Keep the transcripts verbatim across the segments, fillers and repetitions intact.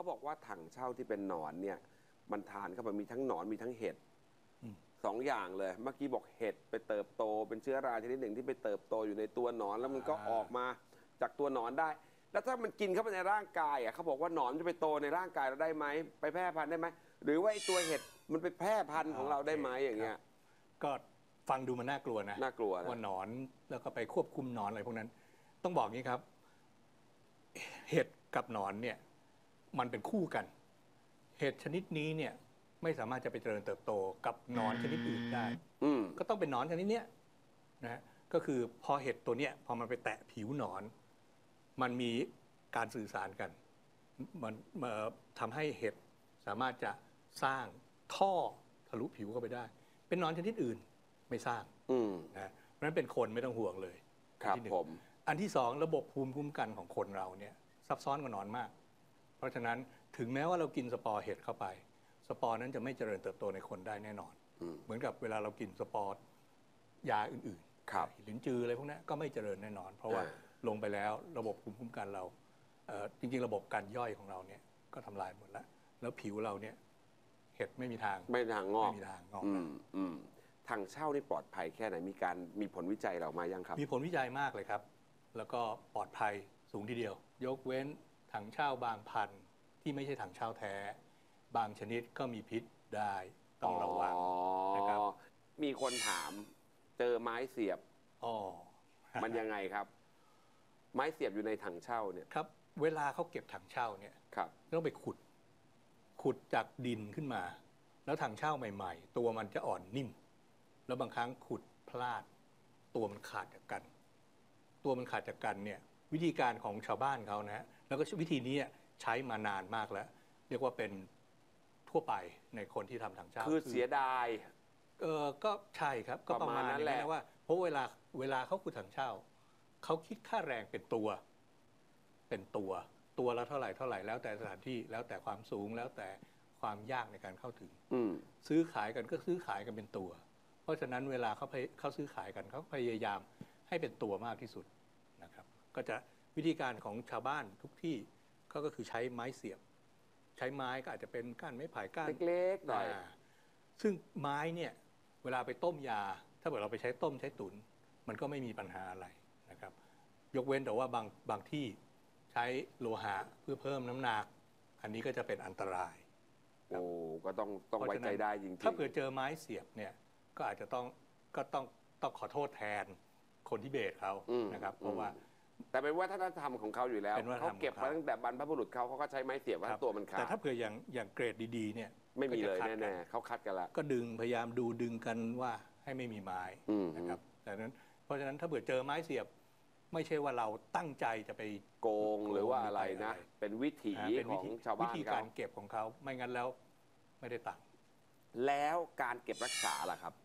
บอกว่าถังเช่าที่เป็นหนอนเนี่ยมันทานเข้าไปมีทั้งหนอนมีทั้งเห็ดสองอย่างเลยเมื่อกี้บอกเห็ดไปเติบโตเป็นเชื้อราชนิดหนึ่งที่ไปเติบโตอยู่ในตัวหนอนแล้วมันก็ออกมาจากตัวหนอนได้แล้วถ้ามันกินเข้าไปในร่างกายอ่ะเขาบอกว่าหนอนจะไปโตในร่างกายเราได้ไหมไปแพร่พันธุ์ได้ไหมหรือว่าไอ้ตัวเห็ดมันไปแพร่พันธุ์ของเราได้ไหมอย่างเงี้ยก็ฟังดูมันน่ากลัวนะน่ากลัวว่าหนอนแล้วก็ไปควบคุมหนอนอะไรพวกนั้นต้องบอกงี้ครับเห็ดกับหนอนเนี่ยมันเป็นคู่กันเห็ดชนิดนี้เนี่ยไม่สามารถจะไปเจริญเติบโตกับหนอนชนิดอื่นได้ก็ต้องเป็นหนอนชนิดเนี้ยนะฮะก็คือพอเห็ดตัวเนี้ยพอมันไปแตะผิวหนอนมันมีการสื่อสารกันมันทำให้เห็ดสามารถจะสร้างท่อทะลุผิวเข้าไปได้เป็นหนอนชนิดอื่นไม่สร้างนะเพราะฉะนั้นเป็นคนไม่ต้องห่วงเลยครับผมอันที่สองระบบภูมิคุ้มกันของคนเราเนี่ยซับซ้อนกว่าหนอนมากเพราะฉะนั้นถึงแม้ว่าเรากินสปอร์เห็ดเข้าไปสปอร์นั้นจะไม่เจริญเติบโตในคนได้แน่นอนเหมือนกับเวลาเรากินสปอร์ยาอื่นๆลิ้นจืออะไรพวกนี้ก็ไม่เจริญแน่นอนเพราะว่าลงไปแล้วระบบภูมิคุ้มกันเราจริงๆระบบการย่อยของเราเนี่ยก็ทำลายหมดแล้วแล้วผิวเราเนี่ยเห็ดไม่มีทางไม่มีทางงอกไม่มีทางงอกถังเช่านี่ปลอดภัยแค่ไหนมีการมีผลวิจัยเรามายังครับมีผลวิจัยมากเลยครับแล้วก็ปลอดภัยสูงทีเดียวยกเว้นถังเช่าบางพันธุ์ที่ไม่ใช่ถังเช่าแท้บางชนิดก็มีพิษได้ต้องระวังนะครับมีคนถามเจอไม้เสียบอ๋อมันยังไงครับไม้เสียบอยู่ในถังเช่าเนี่ยครับเวลาเขาเก็บถังเช่าเนี่ยครับต้องไปขุดขุดจากดินขึ้นมาแล้วถังเช่าใหม่ๆตัวมันจะอ่อนนิ่มแล้วบางครั้งขุดพลาดตัวมันขาดจากกันตัวมันขาดจากกันเนี่ยวิธีการของชาวบ้านเขานะฮะแล้วก็วิธีนี้ใช้มานานมากแล้วเรียกว่าเป็นทั่วไปในคนที่ทำถังเช่าคือเสียดายเออก็ใช่ครับก็ประมาณนั้นแหละว่าเพราะเวลาเวลาเขาขุดถังเช่าเขาคิดค่าแรงเป็นตัวเป็นตัวตัวละเท่าไหร่เท่าไหร่แล้วแต่สถานที่แล้วแต่ความสูงแล้วแต่ความยากในการเข้าถึงซื้อขายกันก็ซื้อขายกันเป็นตัวเพราะฉะนั้นเวลาเขาเขาซื้อขายกันเขาพยายามให้เป็นตัวมากที่สุดนะครับก็จะวิธีการของชาวบ้านทุกที่เขาก็คือใช้ไม้เสียบใช้ไม้ก็อาจจะเป็นก้านไม้ไผ่ก้านเล็กๆหน่อยซึ่งไม้เนี่ยเวลาไปต้มยาถ้าเกิดเราไปใช้ต้มใช้ตุ๋นมันก็ไม่มีปัญหาอะไรนะครับยกเว้นแต่ว่าบางบางที่ใช้โลหะเพื่อเพิ่มน้ำหนักอันนี้ก็จะเป็นอันตรายโอ้ก็ต้องต้องไว้ใจได้จริงๆถ้าเผื่อเจอไม้เสียบเนี่ยก็อาจจะต้องก็ต้องต้องขอโทษแทนคนที่เบสเขานะครับเพราะว่าแต่เป็นวัฒนธรรมของเขาอยู่แล้วเขาเก็บมาตั้งแต่บรรพบุรุษเขาเขาก็ใช้ไม้เสียบว่าตัวมันขาดแต่ถ้าเผื่ออย่างอย่างเกรดดีๆเนี่ยไม่มีเลยแน่ๆเขาคัดกันละก็ดึงพยายามดูดึงกันว่าให้ไม่มีไม้นะครับแต่นั้นเพราะฉะนั้นถ้าเผื่อเจอไม้เสียบไม่ใช่ว่าเราตั้งใจจะไปโกงหรือว่าอะไรนะเป็นวิถีของชาวบ้านวิธีการเก็บของเขาไม่งั้นแล้วไม่ได้ตังค์แล้วการเก็บรักษาล่ะครับ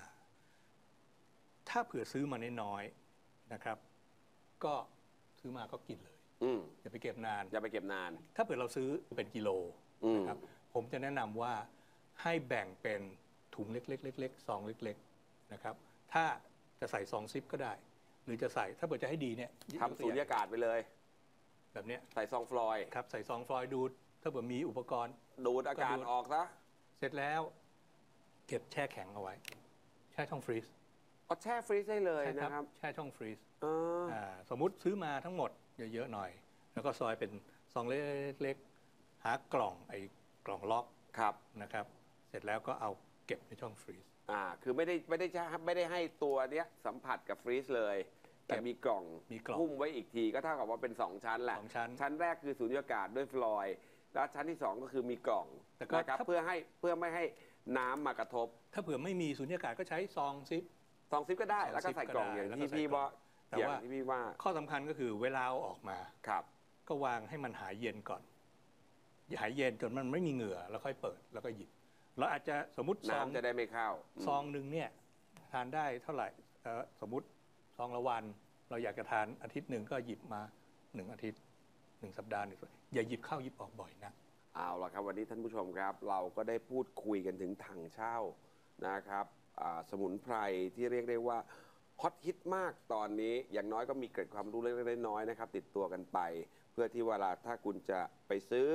ถ้าเผื่อซื้อมาน้อยๆนะครับก็ซื้อมาก็กินเลยอย่าไปเก็บนานอย่าไปเก็บนานถ้าเผื่อเราซื้อเป็นกิโลนะครับผมจะแนะนำว่าให้แบ่งเป็นถุงเล็กๆเล็กๆซองเล็กๆนะครับถ้าจะใส่ซองซิปก็ได้หรือจะใส่ถ้าเผื่อจะให้ดีเนี่ยทำสูญญากาศไปเลยแบบนี้ใส่ซองฟลอยด์ครับใส่ซองฟลอยด์ดูดถ้าเผื่อมีอุปกรณ์ดูดอากาศออกซะเสร็จแล้วเก็บแช่แข็งเอาไว้แช่ช่องฟรีซเอาแช่ฟรีซได้เลยนะครับแช่ช่องฟรีซสมมุติซื้อมาทั้งหมดเยอะๆหน่อยแล้วก็ซอยเป็นซองเล็กๆหากล่องไอ้กล่องล็อกนะครับเสร็จแล้วก็เอาเก็บในช่องฟรีซอ่าคือไม่ได้ไม่ได้ไม่ได้ให้ตัวเนี้ยสัมผัสกับฟรีซเลยแต่มีกล่องหุ้มไว้อีกทีก็เท่ากับว่าเป็นสองชั้นแหละชั้นแรกคือสูญญากาศด้วยฟลอยด์แล้วชั้นที่สองก็คือมีกล่องนะครับเพื่อให้เพื่อไม่ให้น้ำมากระทบถ้าเผื่อไม่มีสูญญากาศก็ใช้ซองซิปซองซิปก็ได้แล้วก็ใส่กล่องอย่างที่พี่ว่าอย่างที่พี่ว่าข้อสำคัญก็คือเวลาเอาออกมาครับก็วางให้มันหายเย็นก่อนหายเย็นจนมันไม่มีเหงื่อแล้วค่อยเปิดแล้วก็หยิบเราอาจจะสมมติน้ำจะได้ไม่เข้าซองหนึ่งเนี่ยทานได้เท่าไหร่สมมติซองละวันเราอยากจะทานอาทิตย์หนึ่งก็หยิบมาหนึ่งอาทิตย์หนึ่งสัปดาห์หนึ่งอย่าหยิบเข้าหยิบออกบ่อยนะเอาล่ะครับวันนี้ท่านผู้ชมครับเราก็ได้พูดคุยกันถึงถังเช่านะครับสมุนไพรที่เรียกได้ว่าฮอตฮิตมากตอนนี้อย่างน้อยก็มีเกร็ดความรู้เล็กๆน้อยๆนะครับติดตัวกันไปเพื่อที่เวลาถ้าคุณจะไปซื้อ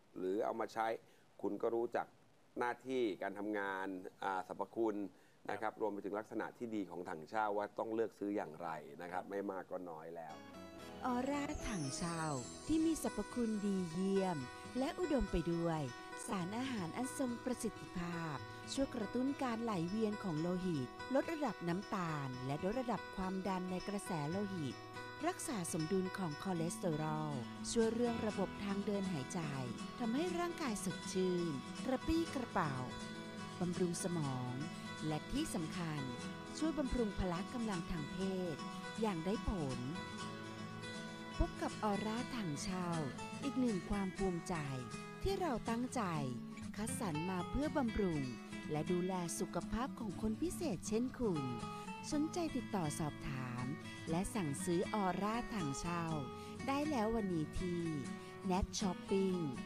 หรือเอามาใช้คุณก็รู้จักหน้าที่การทำงานอ่าสรรพคุณนะครับรวมไปถึงลักษณะที่ดีของถังเช่าว่าต้องเลือกซื้ออย่างไรนะครับไม่มากก็น้อยแล้วออร่าถังเช่าที่มีสรรพคุณดีเยี่ยมและอุดมไปด้วยสารอาหารอันทรงประสิทธิภาพช่วยกระตุ้นการไหลเวียนของโลหิตลดระดับน้ำตาลและลดระดับความดันในกระแสโลหิตรักษาสมดุลของคอเลสเตอรอลช่วยเรื่องระบบทางเดินหายใจทำให้ร่างกายสดชื่นกระปรี้กระเป๋าบำรุงสมองและที่สำคัญช่วยบำรุงพละกำลังทางเพศอย่างได้ผลพบกับออร่าถังเช่าอีกหนึ่งความภูมิใจที่เราตั้งใจคัดสรรมาเพื่อบำรุงและดูแลสุขภาพของคนพิเศษเช่นคุณสนใจติดต่อสอบถามและสั่งซื้อออร่าถังเช่าได้แล้ววันนี้ที่ Net Shopping